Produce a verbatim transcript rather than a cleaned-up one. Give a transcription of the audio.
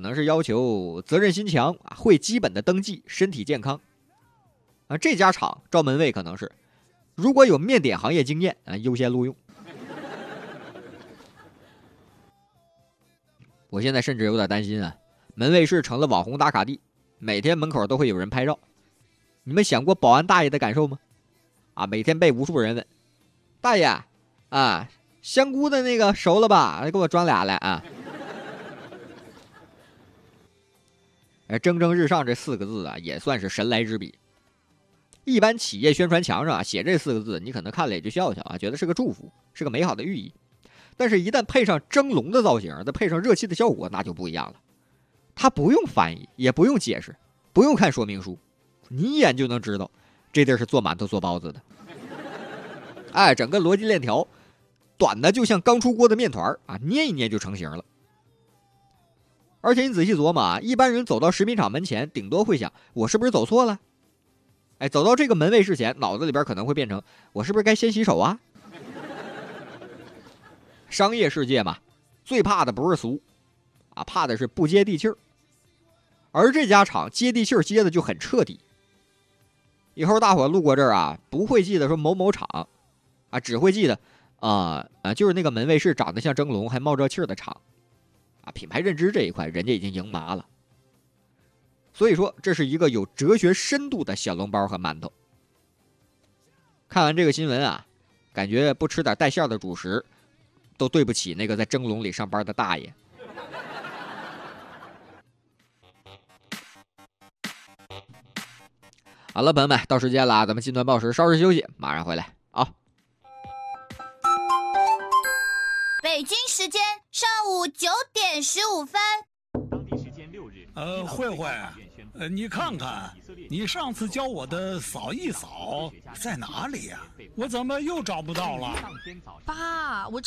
能是要求责任心强啊，会基本的登记，身体健康。啊，这家厂招门卫可能是，如果有面点行业经验啊，优先录用。我现在甚至有点担心啊，门卫室成了网红打卡地，每天门口都会有人拍照。你们想过保安大爷的感受吗？啊，每天被无数人问，大爷啊，香菇的那个熟了吧？给我装俩来啊！而蒸蒸日上这四个字啊，也算是神来之笔。一般企业宣传墙上啊写这四个字，你可能看了也就笑笑啊，觉得是个祝福，是个美好的寓意。但是，一旦配上蒸笼的造型，再配上热气的效果，那就不一样了。它不用翻译，也不用解释，不用看说明书，你一眼就能知道这地儿是做馒头做包子的。哎，整个逻辑链条短的就像刚出锅的面团啊，捏一捏就成型了。而且你仔细琢磨啊，一般人走到食品厂门前，顶多会想我是不是走错了？哎，走到这个门卫室前，脑子里边可能会变成我是不是该先洗手啊？商业世界嘛，最怕的不是俗啊，怕的是不接地气儿。而这家厂接地气儿接的就很彻底。以后大伙路过这儿啊，不会记得说某某厂啊，只会记得啊啊，就是那个门卫室长得像蒸笼还冒着气儿的厂啊。品牌认知这一块，人家已经赢麻了。所以说，这是一个有哲学深度的小笼包和馒头。看完这个新闻啊，感觉不吃点带馅的主食，都对不起那个在蒸笼里上班的大爷。好了，朋友们，到时间了，咱们新闻报时稍事休息，马上回来啊。 北京时间上午九点十五分。 当地时间六日， 呃，慧慧，呃，你看看，你上次教我的扫一扫在哪里呀？我怎么又找不到了？ 爸，我